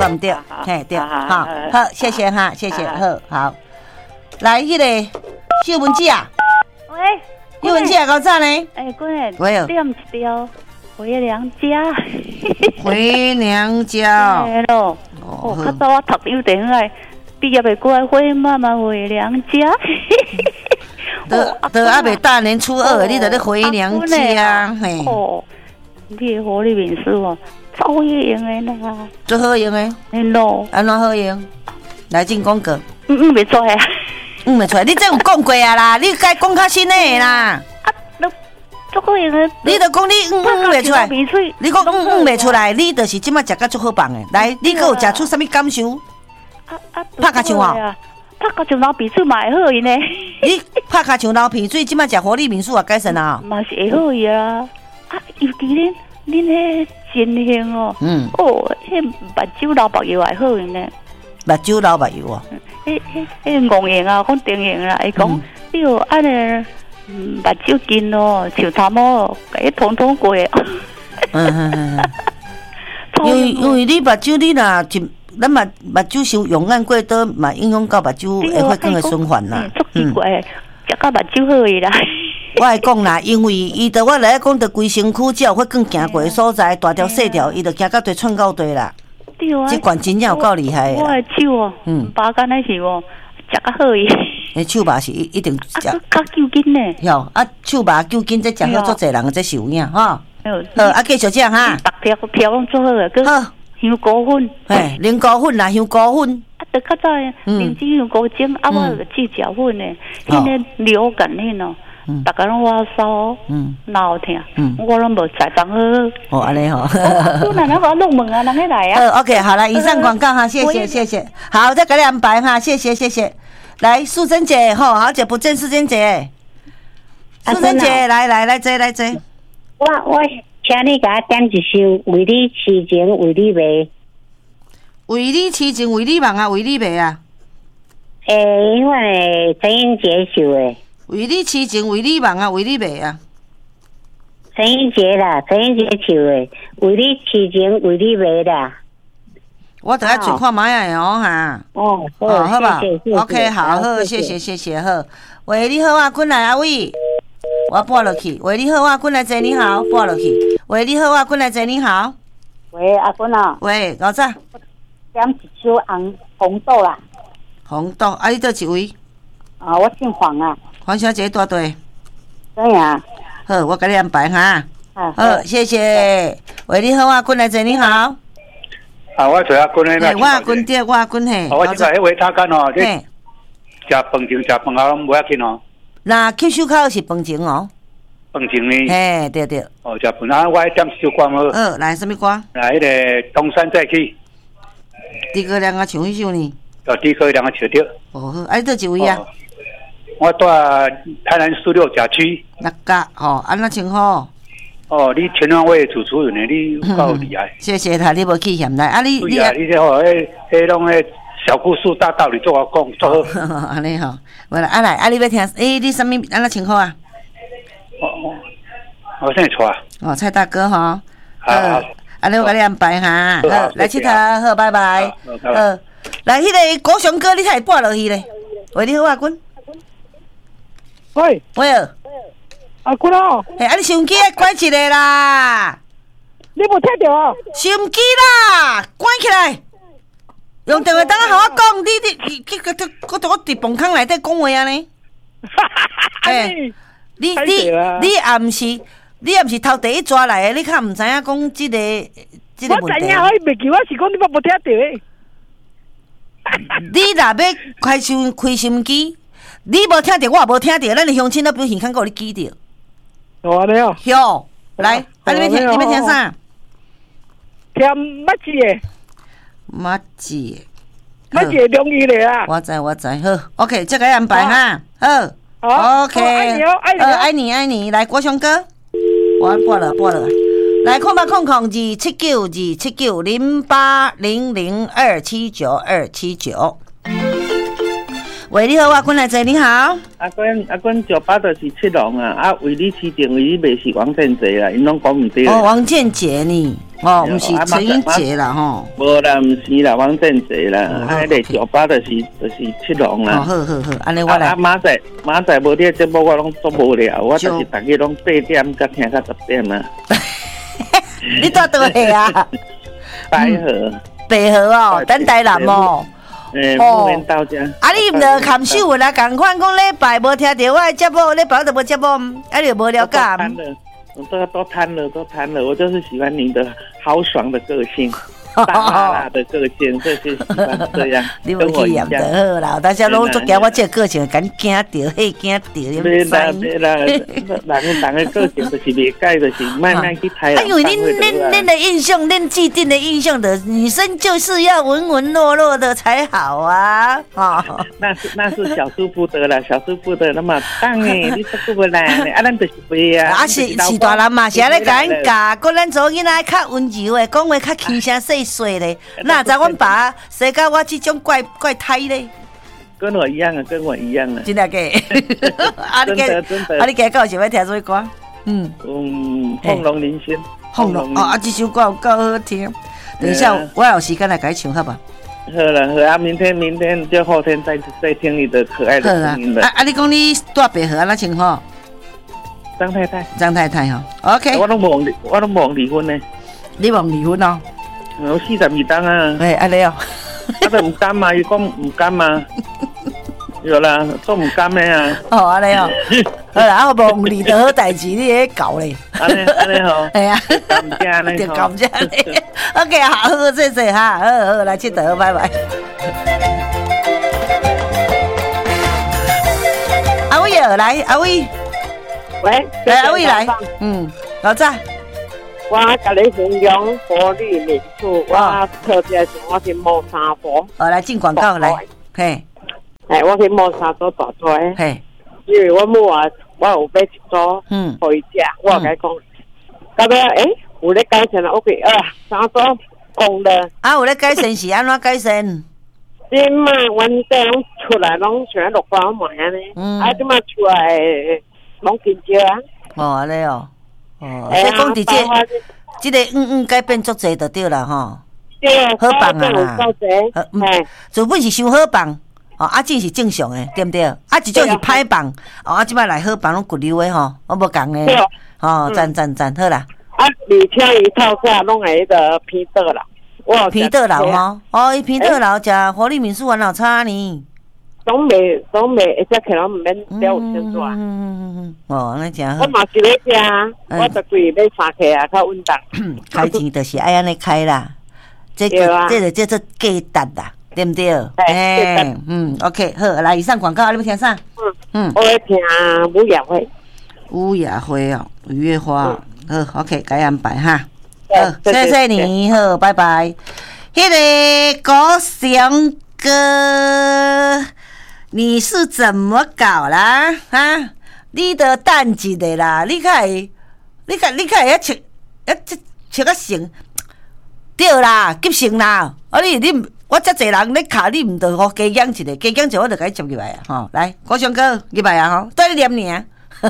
毋对，嘿对，好，好，谢谢哈，谢谢，好，来，迄个秀文姐啊， 喂， 秀文姐搞啥呢？ 哎，姑娘， 喂哦， 点一条回娘家， 回娘家， 对咯，较早我读幼稚园来，毕业的过来回妈妈回娘家。 都还没大年初二，你就咧回娘家，嘿。 哦，你的活力面试哦，超好用的啦， 最好用的， 喏， 安怎好用？来进广告， 袂出来， 袂出来，你这有讲过啊啦，你该讲较新的啦。 啊，足好用的， 你就讲你袂出来，你讲袂出来，你就是即摆食甲足好棒的。来，你还有食出啥物感受？拍卡枪啊！ 拍卡枪老鼻水嘛会好用呢。 你拍卡枪流鼻水，即摆食活力民宿也改善啊。 嘛是会好用啊！啊，尤其恁迄真香哦。哦，迄目睭流白油也好用呢。 目睭流白油啊！ 迄戆用啊，讲定用啦，会讲你有安尼目睭筋哦，像头毛，甲通通过。 因为你目睭你若一。咱目睭受用眼过多，嘛影响到目睭的血管的循环啦。 足奇怪，食到目睭好伊啦。 我会讲啦，因为伊着我来讲，着规身躯只要血管行过的所在，大条细条，伊着行到地窜到地啦。 对啊， 这管真正有够厉害的。 我的手哦，拔干那是哦，食较好伊。诶， 手拔是一定食。 较揪筋呢。 哟，啊，手拔揪筋，这食好足侪人这受影吼。好，啊，继续食哈。 逐条拢做好个。好。香菇粉， 嘿，菱菇粉啦，香菇粉。 啊，得较早灵芝香菇精，啊，我个鸡脚粉呢，迄个流感迄哦，大家拢发烧，脑疼，我拢无在当好。 哦，安尼吼。 我哪能我弄问啊，人家来啊 ？OK， 好了，以上广告哈，谢谢。好，再给你安排哈，谢谢。来，素贞姐吼，好久不见，素贞姐。素贞姐，来坐。 我。请你给我点一首为你痴情为你迷， 为你痴情为你梦啊，为你迷啊。 因为陈英杰唱的。 为你痴情为你梦啊，为你迷啊。 陈英杰啦，陈英杰唱的，为你痴情为你迷啦。 我等下去看买下哦哈。好吧。OK， 好，谢谢好。喂，你好啊，滚来阿伟。我拨落去，喂，你好啊，滚来坐你好，拨落去。喂，你好啊，滚来坐你好。 喂，阿滚啊。 喂，老早。 点一首红豆啦。 红豆，啊，你倒一位？ 我姓黄啊。 黄小姐大队。 对啊。 好，我给你安排哈。好，谢谢。喂，你好啊，滚来坐你好。 我找阿滚嘞。 我阿滚对，我阿滚嘿。 我即摆迄位他干哦，你食饭前食饭后无要紧哦。 那吸收口是饭前哦， 饭前呢？ 嘿，对。 食饭啊，我点首歌好。 来什么歌？ 来，迄个东山再起。 诸葛亮啊，唱迄首呢？ 诸葛亮啊，唱着。 好，啊，你一位啊？ 我住台南16甲区。 6甲，安怎称呼？ 你全方位主持人呢，你够厉害。 谢谢他，你无去嫌来啊！你这吼，迄拢迄小故事大道理，做我讲，做好。 安尼吼，无啦，来，你要听？你什么？安怎称呼啊？ 我现在错啊。蔡大哥哈。 好。 安尼我给你安排哈。好，来佚佗，好，拜拜。好，来，迄个高雄哥，你才会拨落去咧。喂，你好啊，君。 喂。阿君哦。 你手机关起来啦。 你无听到啊？ 手机啦，关起来。用电话等下和我讲，你我伫房间内底讲话啊呢？你也毋是头第一抓来的，你较毋知影讲即个问题。 我知影，我袂记，我是讲你无听到的。 你若要开心机，你无听到，我也无听到，咱的乡亲都表现看过你记着。 安尼哦。 哟，来，你要听啥？ 听乜字的？ 乜字？ 乜字容易咧啊！ 我知，好 ，OK， 这个安排哈，好 ，OK， 爱你，来国雄哥，我拨了，来08002792790800279279。 喂，你好，我君来坐，你好。 阿君酒吧就是七龙啊，为你市定位你卖是王建杰啦，因拢讲唔对。 哦，王建杰呢？哦，不是陈英杰啦吼。 无啦，唔是啦，王建杰啦，迄个酒吧就是七龙啦。 好，安尼我来。 明仔无你节目我拢做无聊，我就是逐日拢8点甲听到10点啊。 你住倒下啊？ 白河。 白河哦，等台南哦。 木棉到家。 啊，你唔着砍手啦？共款讲礼拜无听到我的节目，礼拜都无节目，啊，你无了解。 都贪了，我就是喜欢你的豪爽的个性。大辣的个性，这些喜欢这样， 你跟我一样的好啦。大家拢做惊我这个性，敢惊到，惊到， 别啦，人的个性就是袂改，就是慢慢去睇啦。 因为恁的印象，恁既定的印象的女生就是要文文弱弱的才好啊！哦， 那是小叔父的啦，小叔父的那么当诶，你说不来，啊，咱就是飞啊。 啊是大人嘛，是安尼甲咱教，搁咱做囡仔较温柔诶，讲话较轻声细。水嘞，哪知阮爸生到我这种怪胎嘞？ 跟我一样啊， 真的假？ 真的。 啊，你今日想要听什么歌？ 凤龙林轩。 凤龙哦，这首歌够好听。等一下，我有时间来给你唱好吧？ 好了，明天就后天再听你的可爱的声音了。 啊，你讲你住白河哪情况？ 张太太哈 ，OK。 我都忘离婚呢。 你忘离婚哦？ 我42档啊！ 安尼哦， 他都唔甘嘛，伊讲唔甘嘛，有啦，都唔甘的啊。 哦，安尼哦，好啦，我忘你的好代志，你喺搞咧。 安尼吼， 系啊， 感谢你， 感谢你。OK， 好，谢谢哈，好，来佚佗，拜拜。阿伟儿来，阿伟， 喂， 阿伟来，老早。 我甲你形容活力民宿，我特别是我去摸沙坡。 来进广告来，嘿， 我去摸沙坡大台， 嘿， 因为我母啊，我有买一组，回家，我甲伊讲，到尾有咧改善啦 ，OK， 沙坡讲了。 啊，有咧改善是安怎改善？ 即嘛，阮这拢出来拢想落包买安尼，啊，即嘛出来拢真少啊。 哦，安尼哦。哦，所以讲伫这个改变足济就对啦吼。 对， 好棒啊！主本是伤好棒，啊，这是正常的，对不对？啊，一种是歹棒，啊，即摆来好棒拢骨溜的吼，我无共的。哦，赞，好啦。 啊，而且伊套下拢系迄个皮豆啦， 皮豆楼吼，哦，伊皮豆楼食活力民宿玩老差呢。 总袂，而且可能唔免了有先做。 哦，那真好。 我嘛是咧食，我就规要3克啊，较稳当。 开钱就是爱安尼开啦，这叫做价值啦，对不对？OK， 好，来以上广告，你要听啥？ 我要听吴雅慧。 吴雅慧哦，五月花。好 ，OK， 该安排哈。好，谢谢你，好，拜拜。迄个高翔哥。你是怎么搞啦？啊，你的等一个啦，你看要穿个成对啦，急成啦！啊你我遮济人咧卡，你唔着互加减一个，加减一个我就甲你接入来啊！吼，来，国强哥入来啊！吼，对你念你啊！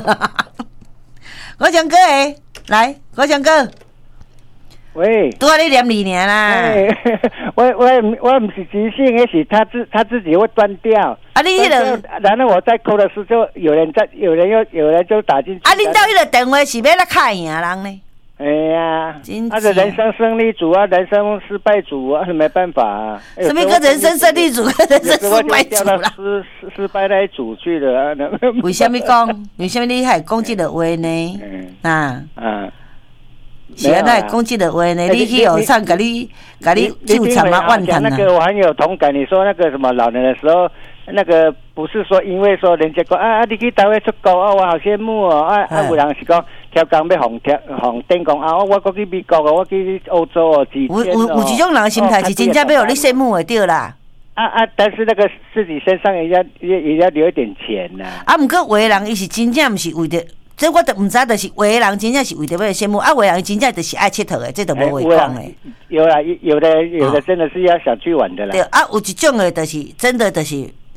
国强哥诶，来，国强哥。 喂， 多你念2年啦。 我不是即兴，也是他自己会断掉。 啊，你迄个， 然后我再扣的时候，就有人就打进去。 啊，恁到迄个电话是要来卡赢人呢？ 哎呀，他的人生胜利组啊，人生失败组啊，是没办法啊。 什么个人生胜利组、人生失败组啦？ 失败那一组去了啊。 为什么讲？为什么你还讲这个话呢？是啊，那讲这个话呢？你去后场，甲你纠缠啊，万谈啊。 那个我很有同感。你说那个什么老人的时候，那个不是说因为说人家讲你去台湾出国我好羡慕哦。有人是讲挑工要红灯讲我过去美国我去欧洲哦，几天哦。 有这种人的心态是真正要互你羡慕的对啦。 但是那个自己身上也要留一点钱呐。 不过有的人伊是真正不是为着。这我都唔知，就是有的人真正是为着要羡慕，有的人真正就是爱佚佗的，这都无话讲的。有的真的是要想去玩的啦。 对有一种的就是真的就是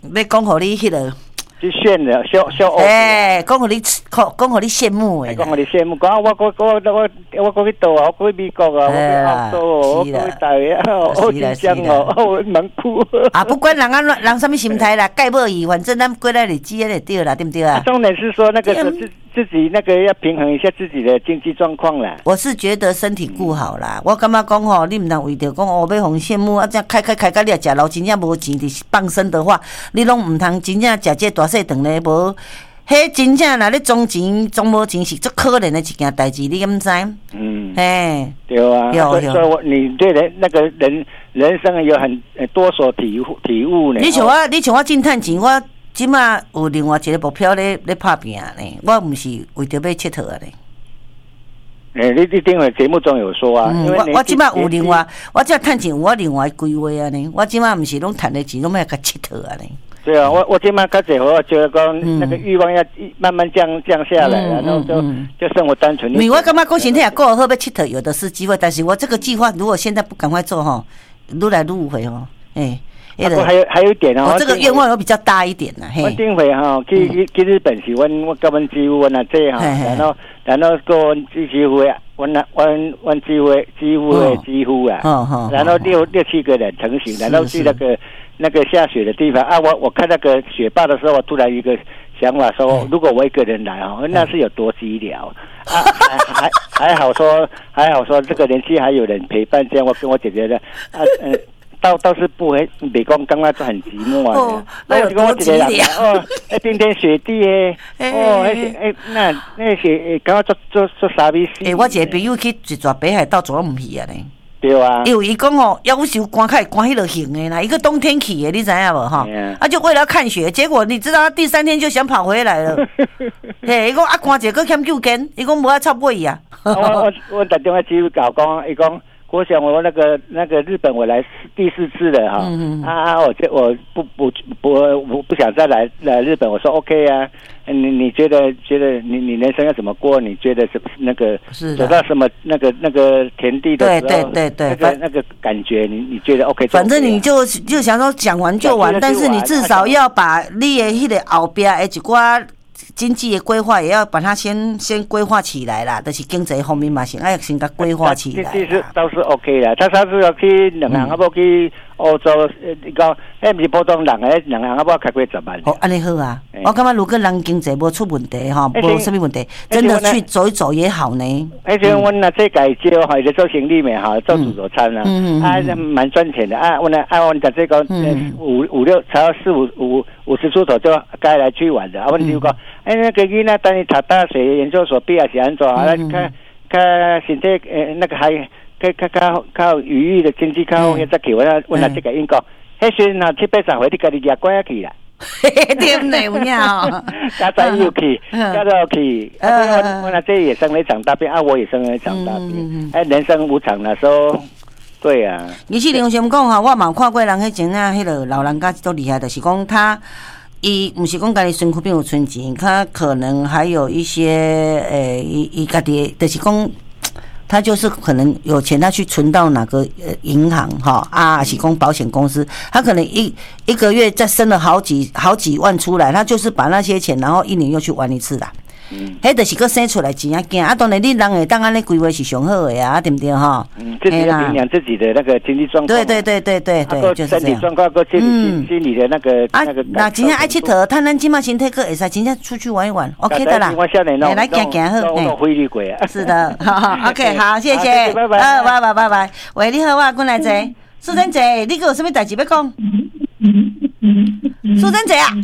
要讲互你迄个。 去炫了，秀。 讲互你羡慕诶， 讲互你羡慕，讲我过去倒啊，我过去美国啊，我去澳洲哦，我过去台湾啊，我新疆哦，我蛮酷。 啊，不管人什么心态啦，盖无伊，反正咱过来日子就对啦，对不对啊？ 重点是说那个自己那个要平衡一下自己的经济状况啦。 我是觉得身体顾好啦，我感觉讲吼，你唔通为着讲要互羡慕啊，这样开到你也食老真正无钱伫放生的话，你拢唔通真正食这大细顿咧，无，迄真正若咧装钱装无钱是足可怜的一件代志，你敢知？ 对啊，所以你对那个人生有很多所体悟呢。 你像我挣趁钱，我即马有另外一个目标咧拍拼呢，我唔是为着要佚佗啊咧。 你顶回节目中有说啊， 我即马有另外，我即趁钱有我另外规划啊呢，我即马唔是拢趁的钱，拢要甲佚佗啊呢。 对啊，我今晚开始我觉得讲那个欲望要慢慢降下来，然后就生活单纯。 因为我感觉讲身体也过好，要佚佗有的是机会，但是我这个计划如果现在不赶快做吼，愈来愈有会吼， 还有一点哦， 我这个愿望有比较大一点呐。 我顶回哈去日本是阮甲阮姊夫阮阿姐哈，然后跟阮姊夫的阮姊夫的姊夫啊，然后六七个人成行，然后去那个下雪的地方啊，我看那个雪豹的时候，我突然一个想法说，如果我一个人来哦，那是有多寂寥啊！还好说这个年纪还有人陪伴，这样我跟我姐姐的啊倒是不会，北光刚刚就很寂寞啊。 那有多寂寥？ 冰天雪地那雪刚刚做啥意思？ 我一个朋友去一座北海道做唔去啊呢。 对啊， 因为伊讲哦，要求关迄落型的啦，一个冬天去的，你知影无哈？就为了看雪，结果你知道他第3天就想跑回来了。嘿，伊讲关一个欠9间，伊讲无爱插尾啊。 我打电话去搞讲，伊讲。我想我那个日本我来第4次了哈，我不想再来日本，我说 OK 啊，你觉得你人生要怎么过？你觉得是那个走到什么那个田地的时候，对，那个感觉你觉得 OK？ 反正你就想说讲完就完，但是你至少要把你的迄个后边的一寡经济的规划也要把它先规划起来啦，就是经济方面嘛，先甲规划起来。 其实倒是 OK 啦。他上次要去两行，要去欧洲，讲不是普通人诶，两行要开几10万。 哦，安尼好啊！我感觉如果人经济无出问题哈，无什么问题，真的去走一走也好呢。 而且我那这改招哈，做生意嘛哈，做自助餐啦，蛮赚钱的啊。我在这个5-6才要50出头就该来去玩的。我就讲，那个囡仔等你读大学研究所毕业是安怎？看身体那个还较余裕的经济较好，再去我那这个英国，迄时那7-8岁你家己抓关去啦。 对不对？有影， 家在又去，家在去。我那这也生了一场大病啊，我也生了一场大病。人生无常的时候，对啊。 其实刘先讲哈，我嘛有看过人迄种啊，迄个老人家都厉害的，是讲伊不是讲家己身躯边有存钱，他可能还有一些伊家己就是讲。他就是可能有钱，他去存到哪个银行哈是讲保险公司，他可能一个月再生了好几万出来，他就是把那些钱，然后1年又去玩一次啦。迄就是个生出来钱啊惊啊！当然你人会当安尼规划是上好的啊，对不对哈？ 自己要衡量自己的那个经济状况。 对，就是这样。 身体状况跟心理的那个那真正爱佚佗，他咱今嘛身体个会使真正出去玩一玩 ，OK 的啦。来行好， 飞利过啊。 是的，好 OK， 好，谢谢，拜拜。喂，你好，我过来坐。苏珍姐，你有什么代志要讲？苏珍姐啊，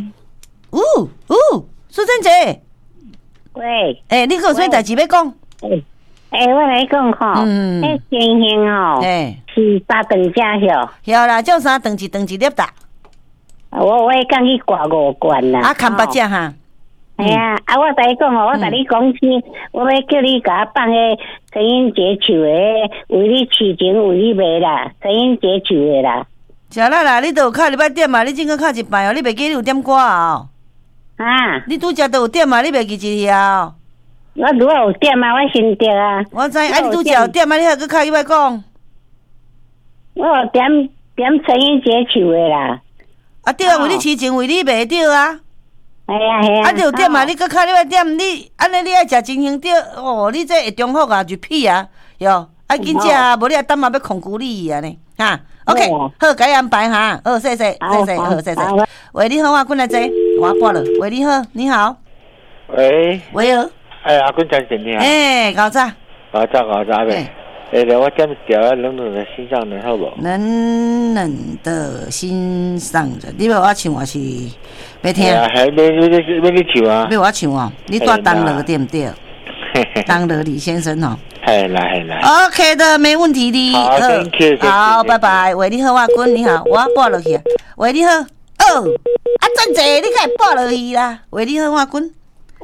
苏珍姐。 喂， 你有啥代志要讲？ 我来讲吼，先生吼，是3顿正晓。 晓啦，叫啥顿一粒哒？ 我会讲去挂5罐啦。 看8只哈。 哎呀，我甲你讲吼，我甲你讲先，我要叫你甲我放个陈英杰唱的，为你取情为你卖啦，陈英杰唱的啦。 是啦，你都有敲礼拜点嘛？你今个敲一摆哦，你袂记你有点歌哦。你拄则都有点嘛？你袂记一条？ 我拄仔有点嘛，我先着啊。 我知，你拄则有点嘛？你还佫敲伊摆讲？ 我有点陈英杰唱的啦。 啊对啊，为你饲钱，为你卖对啊。 系啊系啊。 啊，就点嘛，你搁较你要点，你安尼你爱食真香对哦，你这会中福啊，就屁啊，哟，啊紧食啊，无你啊等嘛要控制你啊呢，哈。OK， 好，该安排哈。好，谢谢，好，谢谢。喂，你好啊，滚来坐，我挂了。喂，你好，你好。 喂。 喂哦。 阿滚讲什么啊？ 搞啥？ 搞啥呗？我点调啊，冷冷的心上人好不？ 冷冷的心上人，你要我唱还是要听？ 要你唱啊？ 要我唱哦？你带当乐对不对？当乐李先生哦。 来。 OK 的，没问题的。 好， thank you。 好，拜拜。喂，你好，我滚，你好，我拨落去啊。喂，你好。真济，你该拨落去啦。喂，你好，我滚。 我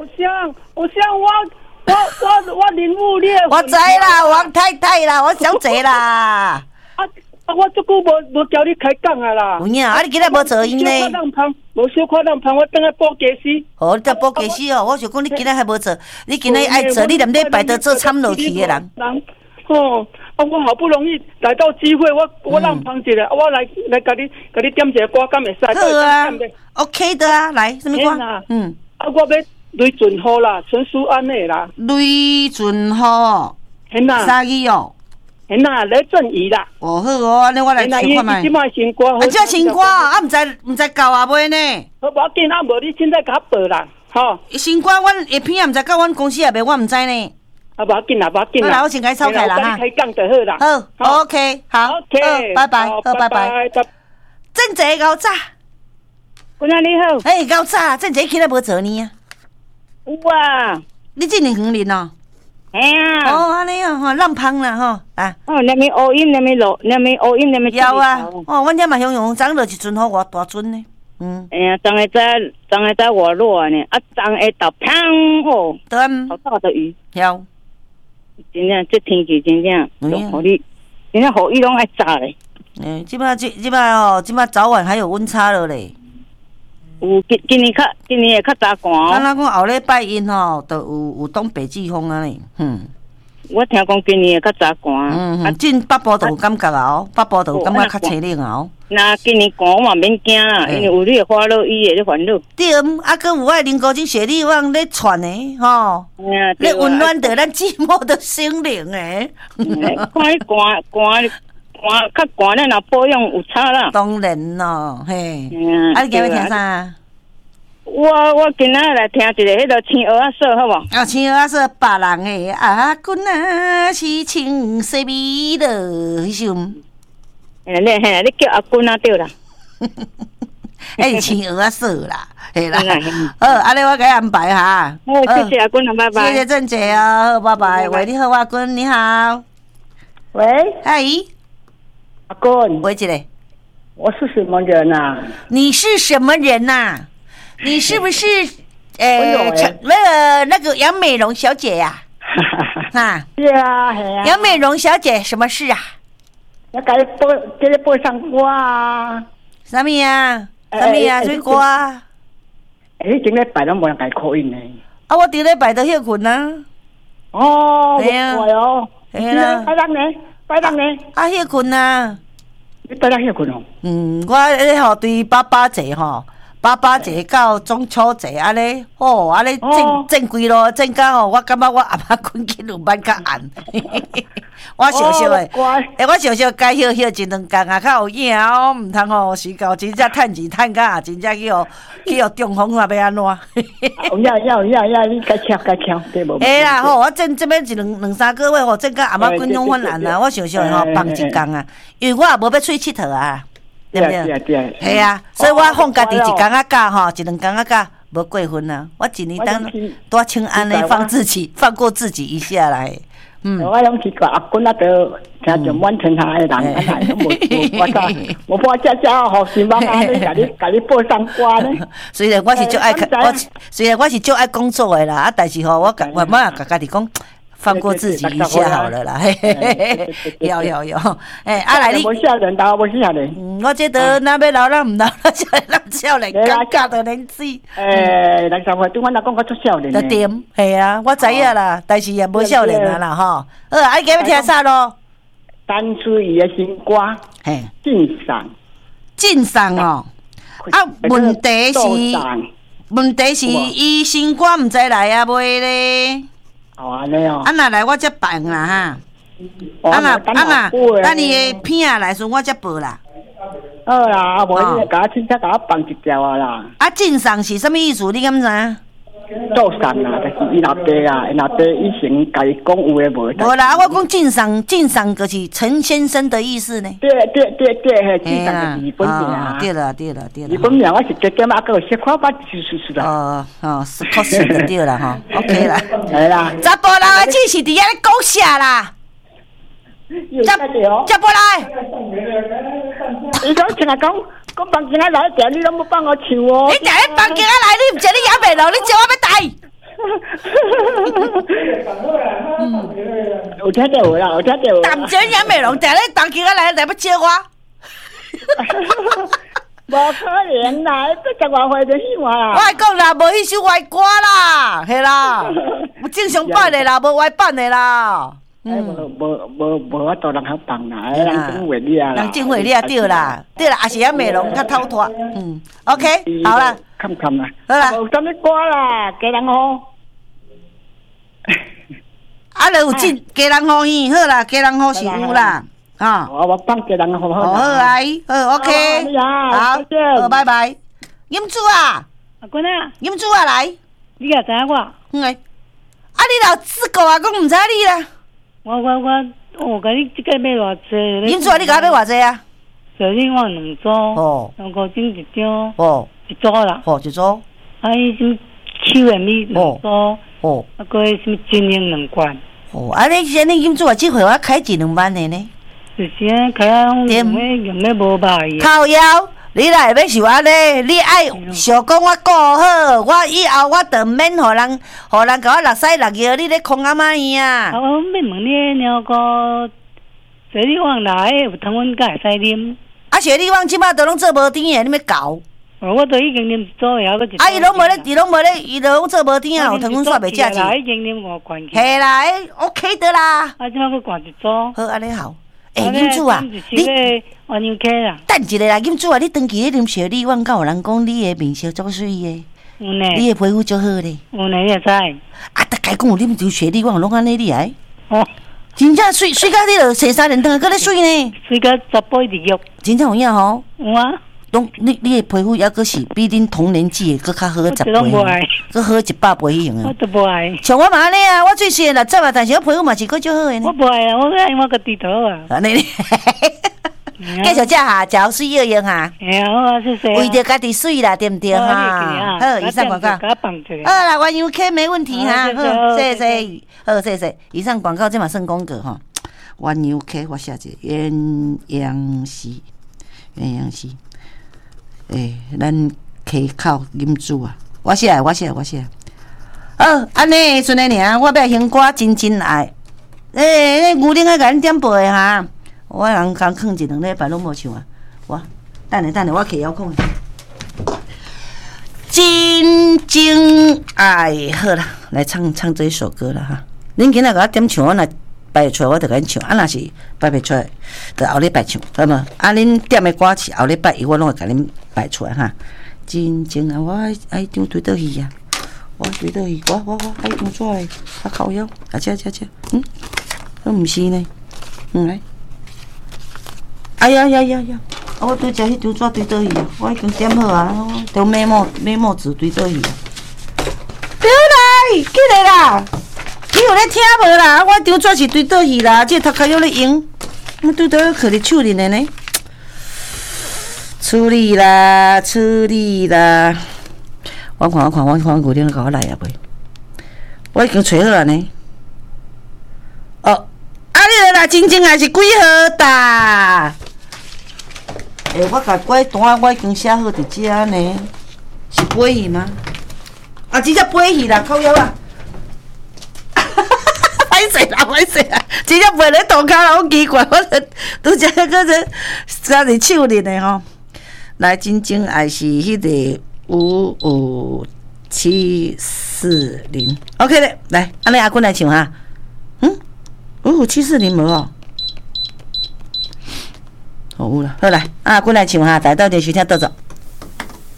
林木烈。 我知啦，王太太啦，我小姐啦。 我这久无叫你开讲啊啦。 有影，你今日无做音呢？ 无小看人胖，我等下报家师。 你在报家师哦，我想讲你今日还无做，你今日爱做，你连礼拜都做参落去的人。 我好不容易来到机会，我让胖一下，我来甲你点一个歌，敢会使？ 好啊 ，OK 的啊，来什么歌？ 我要雷俊豪啦，陈淑安的啦。 雷俊豪，啥字哦？ 雷振仪啦。 好哦，安尼我来唱看卖。 即卖新歌。 这新歌唔知够啊袂呢？ 好，无要紧啊，无你凊彩甲报啦，吼。 新歌阮下片也唔知到阮公司也袂，我唔知呢。 无要紧啦，无要紧啦。 好啦，我先甲你抄起啦哈。 开讲就好啦。 好 ，OK， 好 ，OK， 拜拜，好，拜拜。正济搞早。 姑娘你好。 搞早，正济起来无做呢啊？ 有啊。 你这2年哦？ 哎呀。 安尼啊，浪胖啦吼啊。 那边乌音，那边乌音，那边有啊。阮遮嘛用长落一阵好偌大阵呢。 哎呀，长下在外热呢，长下到砰哦，好大的雨。 有。 真正这天气真正，互你，真正互伊拢爱炸咧。 即摆早晚还有温差了咧。 有今年会较早寒。 咱讲后礼拜因吼，都有东北季风啊咧。 我听讲今年会较早寒。 进北部都有感觉哦，北部都有感觉较清冷哦。 那今年寒我嘛免惊啦，因为有你的花落，伊会咧烦恼。 对，搁有人工金雪莉往咧传的吼，咧温暖着咱寂寞的心灵诶。 看伊寒较寒，咱若保养有差啦。 当然咯，嘿。你今日听啥？ 我今仔来听一个迄个青蚵仔说，好无？ 青蚵仔说别人的阿君啊是青色味的迄首。 你叫阿君啊对啦。 是青蚵仔说啦，嘿啦。好，安尼我给你安排哈。 谢谢阿君啊，拜拜。 谢谢郑姐哦，拜拜。喂，你好，阿君，你好。 喂， 嗨， 阿君， 喂，一个。 我是什么人啊？ 你是什么人呐？你是不是那个杨美荣小姐呀？ 是啊， 杨美荣小姐，什么事啊？ 要给你播上歌啊？ 什么呀？什么歌啊？ 你今日摆都冇人给口音呢。 我顶礼拜都休困啊。 系啊。系啊。拜登呢？ 休困啊。 你拜登休困哦？ 我咧吼对爸爸节吼。爸爸节到中秋节安尼，安尼整规咯，整到吼，我感觉我阿妈困起2班较暗。我小小诶，我小小该休一2工啊，较有影哦，毋通吼时到真正趁钱趁到真正去中风啊，要安怎？ 要，你该抢，对无？ 啦，我整这边2-3个月吼，整到阿妈困拢昏暗啊，我小小吼放1工啊，因为我也无要出去佚佗啊。对不对？系啊，所以我放家己1工啊假吼，1-2工啊假，无过分啊。我一年当多清安尼放过自己一下来。 我拢奇怪，阿君啊，都听着满城下的人，我播家好希望啊，甲你播上歌呢。 虽然我是就爱工作的啦，但是吼，我慢慢甲家己讲。放过自己一下好了啦，有，来你。 我少年大，我少年。 我觉得那边老人唔老，少年尴尬的年纪。 人生活对我来讲，我做少年。 就对，系啊，我知影啦，但是也无少年啊啦吼。你今日听啥咯？ 单书伊的新歌，敬赏哦。 问题是伊新歌毋知来啊未咧？ 哦，安尼哦。 啊，若来我才办啦哈。等伊的片来时，我才报啦。 好啦，啊无你甲我凊彩甲我放一条啊啦。 啊，敬赏是啥物意思？你敢知影？ 做善啦，就是伊老爸啊，伊老爸以前家己讲有诶无？ 无啦，我讲敬赏就是陈先生的意思呢。 对，嘿，敬赏就是日本名啊。 对了。 日本名我是加减啊，个小看法是啦。 是确实就对啦吼 ，OK 啦。 来啦。 查甫人的只是伫遐咧讲啥啦？接过来。 伊讲淨係講房間仔來一條，你都冇幫我唱喎。 你第一房間仔來，你唔知你飲未落，你叫我要帶。 有聽到啦，有聽到。 但唔知飲未落，第一房間仔來，你要接我。 無可能啦，這10外歲就死我啦。 我講啦，無迄首歪歌啦，係啦，有正常版的啦，無歪版的啦。 無我做人好棒啦，人真會你啊， 人真會你啊，對啦，也是遐美容較透脫，OK， 好啦， 冚啦， 好啦， 無啥物歌啦，家人好， 啊，就有真家人好戲，好啦，家人好是有啦，啊， 我幫家人好， 好阿姨，好 OK， 好，拜拜，飲煮啊， 阿君啊， 飲煮啊來， 你也知影我， 啊，你老自個啊，講唔知你啦。 我甲你即個買偌濟？ 飲煮啊！你甲我買偌濟啊？ 昨天我2組，兩個整1張，一組啦。 一組。 啊，伊什麼秋的米2組，啊，個什麼精英2罐。 啊，你飲煮啊，這回我開1-2萬的呢？ 就是啊，開啊，用咧無賣。 靠腰，你來要是安尼，你愛想講我顧好，我以後我就免互人甲我落屎落藥，你咧空阿媽伊啊？ 我要問你，那個雪里旺來有糖粉敢會使啉？ 啊，雪里旺即擺都攏做無甜的，你要搞？ 我都已經啉一組了，還佫一。 啊，伊攏做無甜啊，有糖粉煞袂正錢。 已經啉5罐。 係啦，OK 的啦。 啊，即擺佫灌一組。 好，安尼好。飲煮啊！ 你黃牛溪啦。 等一下啦，飲煮啊！你長期咧啉雪里旺，敢有人講你的面色足水的？ 有呢。 你的皮膚足好咧。 有呢，你會知。 啊，大概講有啉住雪里旺，攏安尼厲害。哦。真正水甲你著洗3年湯，擱咧水呢。 水甲10倍入浴。真正有影吼？ 有啊。 拢你的皮膚抑閣是比恁同年紀的佫較好10倍，佫好100倍以上啊！ 我都無愛。 像我嘛安尼啊，我最細60啊，但是我皮膚嘛是佫足好的呢。 我無愛啊，我愛我個低頭啊。 安尼，繼續食下，食水要用哈。 哎呀，好啊，謝謝。 為着家己水啦，對唔對哈？好，以上廣告。好啦，原油K沒問題哈。好，謝謝。好，謝謝。以上廣告這嘛算廣告哈。原油K我寫一個鴛鴦絲。咱溪口飲煮啊！我寫。好，安尼陣個爾，我要興歌真愛。牛奶愛甲恁點播哈，我人剛囥1-2禮拜攏無唱啊。我等下，我摕遙控。真愛，好啦，來唱這一首歌啦哈。恁今仔甲我點唱，我若擺出來，我就甲恁唱。啊，若是擺袂出來，就後禮拜唱，好無？啊，恁點的歌是後禮拜我攏會甲恁擺出來哈。真正啊，我愛張對倒去啊，我對倒去，我愛張紙嘞，啊靠腰，啊這，都毋是呢，來，哎呀，我對只迄張紙對倒去啊，我已經點好啊，都美墨紙對倒去啊。表來，起來啦！你有咧聽無啦？我張紙是對倒去啦，這頭殼有咧用，我對倒去你手裡的呢。處理啦！我看，牛奶甲我來啊袂？我已經找好啊呢。哦，啊你啦，真正還是幾號噠？我甲怪單我已經寫好佇遮呢，是飛去嗎？啊，真正飛去啦，靠腰啊！歹勢啦！真正飛咧塗骹啦，好奇怪，我拄只嗰隻啥子手裡的吼。來，真正愛是迄個55740 ，OK 咧，來，安尼阿君來唱哈，55740無哦，好啦，好來，阿君來唱哈，大家到底收聽倒走。